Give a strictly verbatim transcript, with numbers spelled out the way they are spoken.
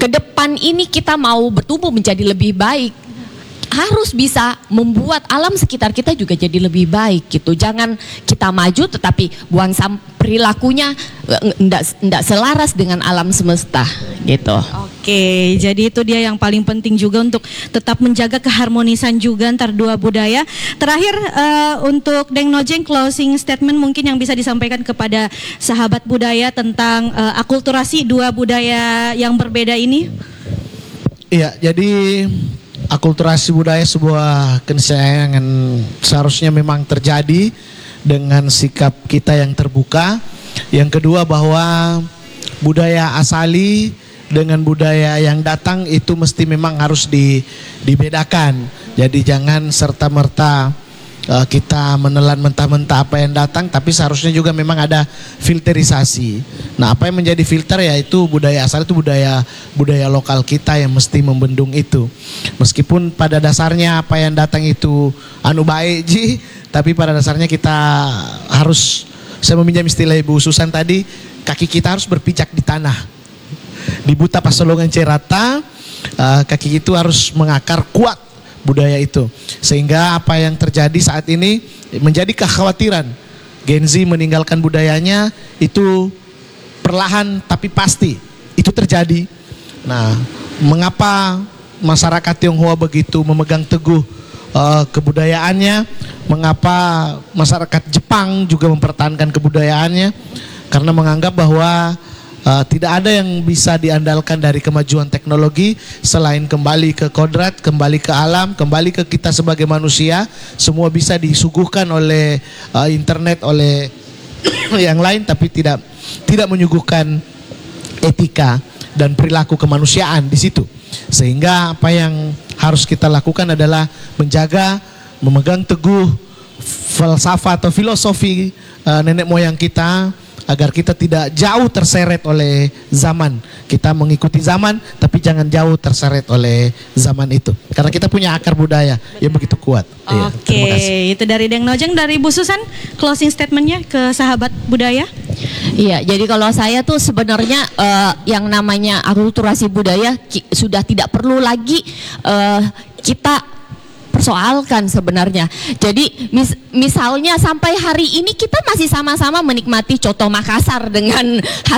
ke depan ini kita mau bertumbuh menjadi lebih baik, harus bisa membuat alam sekitar kita juga jadi lebih baik gitu. Jangan kita maju tetapi buang sampah, perilakunya enggak enggak selaras dengan alam semesta gitu. Oke, jadi itu dia yang paling penting juga untuk tetap menjaga keharmonisan juga antar dua budaya. Terakhir uh, untuk Deng Nojeng, closing statement mungkin yang bisa disampaikan kepada sahabat budaya tentang uh, akulturasi dua budaya yang berbeda ini. Iya, jadi akulturasi budaya sebuah keniscayaan yang seharusnya memang terjadi dengan sikap kita yang terbuka. Yang kedua, bahwa budaya asali dengan budaya yang datang itu mesti memang harus di, dibedakan. Jadi jangan serta-merta uh, kita menelan mentah-mentah apa yang datang, tapi seharusnya juga memang ada filterisasi. Nah, apa yang menjadi filter yaitu budaya asal, itu budaya budaya lokal kita yang mesti membendung itu. Meskipun pada dasarnya apa yang datang itu anu baik ji, tapi pada dasarnya kita harus, saya meminjam istilah Ibu Susan tadi, kaki kita harus berpijak di tanah. Di Buta Pasolongan Cerata, uh, kaki itu harus mengakar kuat budaya itu. Sehingga apa yang terjadi saat ini menjadi kekhawatiran Gen Z meninggalkan budayanya itu perlahan tapi pasti itu terjadi. Nah, mengapa masyarakat Tionghoa begitu memegang teguh uh, kebudayaannya? Mengapa masyarakat Jepang juga mempertahankan kebudayaannya? Karena menganggap bahwa Uh, tidak ada yang bisa diandalkan dari kemajuan teknologi selain kembali ke kodrat, kembali ke alam, kembali ke kita sebagai manusia. Semua bisa disuguhkan oleh uh, internet, oleh yang lain, tapi tidak tidak menyuguhkan etika dan perilaku kemanusiaan di situ. Sehingga apa yang harus kita lakukan adalah menjaga, memegang teguh falsafah atau filosofi uh, nenek moyang kita, agar kita tidak jauh terseret oleh zaman. Kita mengikuti zaman, tapi jangan jauh terseret oleh zaman itu. Karena kita punya akar budaya yang begitu kuat. Oke, iya, itu dari Deng Nojeng. Dari Bu Susan, closing statementnya ke sahabat budaya. Iya, jadi kalau saya tuh sebenarnya uh, yang namanya akulturasi budaya ki, sudah tidak perlu lagi uh, kita persoalkan sebenarnya. Jadi mis, misalnya sampai hari ini kita masih sama-sama menikmati coto Makassar dengan